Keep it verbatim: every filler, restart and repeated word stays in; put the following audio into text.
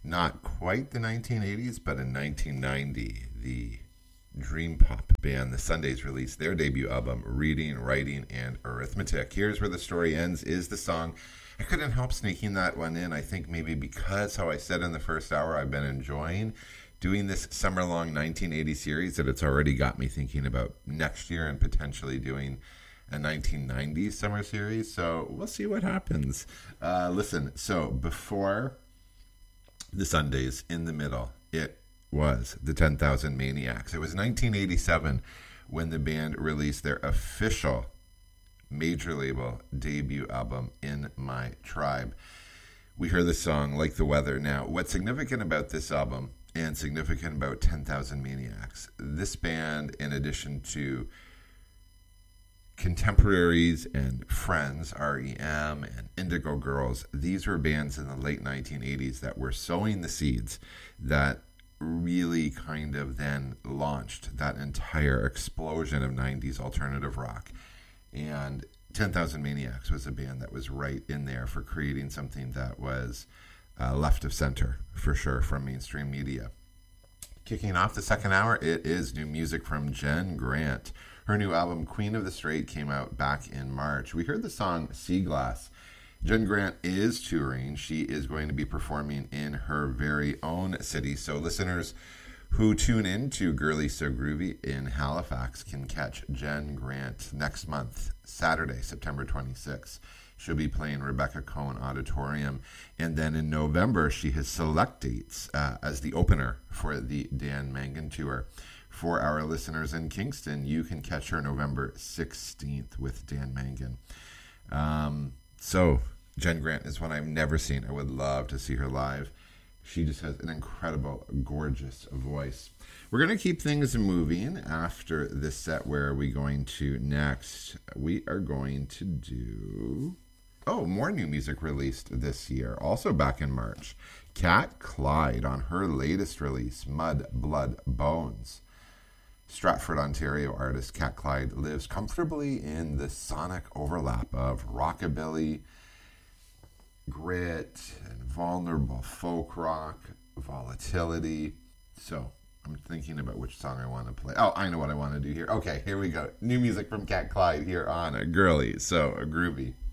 not quite the nineteen eighties, but in nineteen ninety, the dream pop band The Sundays released their debut album, Reading, Writing, and Arithmetic. Here's where the story ends is the song. I couldn't help sneaking that one in. I think maybe because how I said in the first hour, I've been enjoying doing this summer-long nineteen eighty series that it's already got me thinking about next year and potentially doing a nineteen nineties summer series. So we'll see what happens. Uh, listen, so before The Sundays, in the middle, it was the ten thousand Maniacs. It was nineteen eighty-seven when the band released their official major label debut album, In My Tribe. We heard the song Like the Weather. Now, what's significant about this album and significant about ten thousand Maniacs, this band, in addition to contemporaries and friends, R E M and Indigo Girls, these were bands in the late nineteen eighties that were sowing the seeds that really kind of then launched that entire explosion of nineties alternative rock. And ten thousand Maniacs was a band that was right in there for creating something that was uh, left of center, for sure, from mainstream media. Kicking off the second hour, it is new music from Jen Grant. Her new album, Queen of the Straight, came out back in March. We heard the song Sea Glass. Jen Grant is touring. She is going to be performing in her very own city. So listeners who tune in to Girly So Groovy in Halifax can catch Jen Grant next month, Saturday, September twenty-sixth. She'll be playing Rebecca Cohen Auditorium. And then in November, she has select dates uh, as the opener for the Dan Mangan Tour. For our listeners in Kingston, you can catch her November sixteenth with Dan Mangan. Um, so, Jen Grant is one I've never seen. I would love to see her live. She just has an incredible, gorgeous voice. We're going to keep things moving after this set. Where are we going to next? We are going to do... Oh, more new music released this year, also back in March. Cat Clyde on her latest release, Mud, Blood, Bones. Stratford, Ontario artist Cat Clyde lives comfortably in the sonic overlap of rockabilly, grit, and vulnerable folk rock, volatility. So I'm thinking about which song I want to play. Oh, I know what I want to do here. Okay, here we go. New music from Cat Clyde here on a Girly So Groovy.